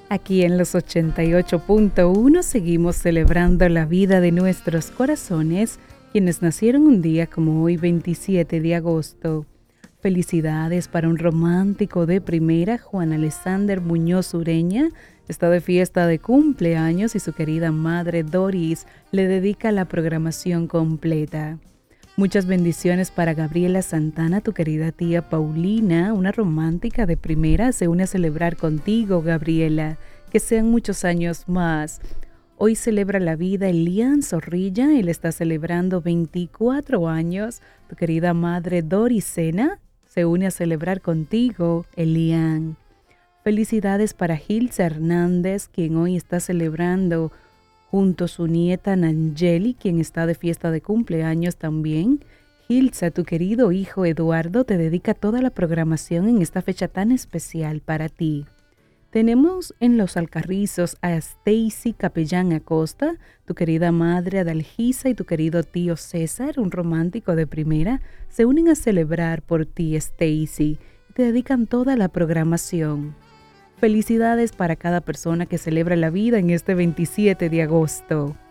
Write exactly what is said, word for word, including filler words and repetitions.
Aquí en los ochenta y ocho punto uno seguimos celebrando la vida de nuestros corazones, quienes nacieron un día como hoy, veintisiete de agosto. Felicidades para un romántico de primera, Juan Alexander Muñoz Ureña. Está de fiesta de cumpleaños y su querida madre Doris le dedica la programación completa. Muchas bendiciones para Gabriela Santana, tu querida tía Paulina, una romántica de primera, se une a celebrar contigo, Gabriela. Que sean muchos años más. Hoy celebra la vida Elian Zorrilla, él está celebrando veinticuatro años. Tu querida madre Doris Sena se une a celebrar contigo, Elian. Felicidades para Gilsa Hernández, quien hoy está celebrando junto a su nieta Nangeli, quien está de fiesta de cumpleaños también. Gilsa, tu querido hijo Eduardo, te dedica toda la programación en esta fecha tan especial para ti. Tenemos en Los Alcarrizos a Stacy Capellán Acosta, tu querida madre Adalgisa y tu querido tío César, un romántico de primera, se unen a celebrar por ti, Stacy, y te dedican toda la programación. Felicidades para cada persona que celebra la vida en este veintisiete de agosto.